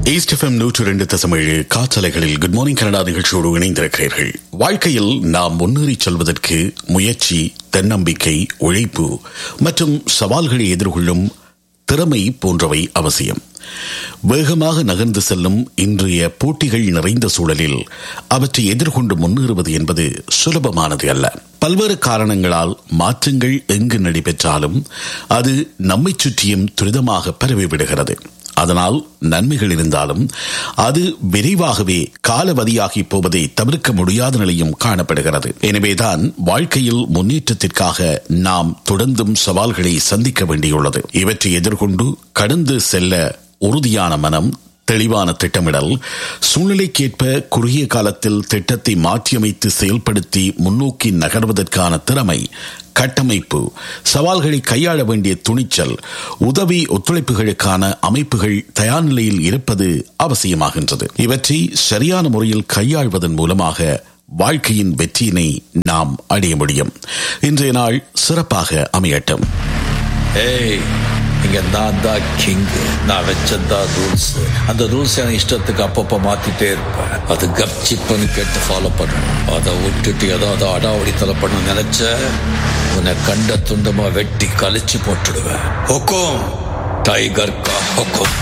East FM 102.7 காற்றலைகளில் good morning Canada நிகழ்ச்சியோடு இணைந்திருக்கிறீர்கள். வாழ்க்கையில் நாம் முன்னேறி செல்வதற்கு முயற்சி, தன்னம்பிக்கை, உழைப்பு மற்றும் சவால்களை எதிர்கொள்ளும் திறமை போன்றவை அவசியம். வேகமாக நகர்ந்து செல்லும் இன்றைய போட்டிகள் நிறைந்த சூழலில் அவற்றை எதிர்கொண்டு முன்னேறுவது என்பது சுலபமானது அல்ல. பல்வேறு காரணங்களால் மாற்றங்கள் எங்கு நடைபெற்றாலும் அது நம்மை சுற்றியும் துரிதமாக பரவிவிடுகிறது. அதனால் நன்மைகள் இருந்தாலும் அது விரைவாகவே காலவதியாகி போவதை தவிர்க்க முடியாத நிலையும் காணப்படுகிறது. எனவேதான் வாழ்க்கையில் முன்னேற்றத்திற்காக நாம் தொடர்ந்தும் சவால்களை சந்திக்க வேண்டியுள்ளது. இவற்றை எதிர்கொண்டு கடந்து செல்ல உறுதியான மனம், தெளிவான திட்டமிடல், சூழ்நிலைக்கேற்ப குறுகிய காலத்தில் திட்டத்தை மாற்றியமைத்து செயல்படுத்தி முன்னோக்கி நகர்வதற்கான திறமை, கட்டமைப்பு, சவால்களை கையாள வேண்டிய துணிச்சல், உதவி ஒத்துழைப்புகளுக்கான அமைப்புகள் தயார் நிலையில் இருப்பது அவசியமாகின்றது. இவற்றை சரியான முறையில் கையாள்வதன் மூலமாக வாழ்க்கையின் வெற்றியினை நாம் அடைய முடியும். இன்றைய நாள் சிறப்பாக அமையட்டும். இங்க நான் தான் கிங். நான் வச்சதான் ரூல்ஸ். அந்த ரூல்ஸ் எனக்கு இஷ்டத்துக்கு அப்பப்ப மாத்திட்டே இருப்பேன். அது கப்சிப்புன்னு கேட்டு ஃபாலோ பண்ணணும். அதை விட்டுட்டு ஏதாவது அடாவடித்தலை பண்ண நினைச்ச உன்னை கண்ட துண்டமா வெட்டி கழிச்சு போட்டுடுவேன். ஹொக்கோம் டைகர் கா ஹொக்கோம்.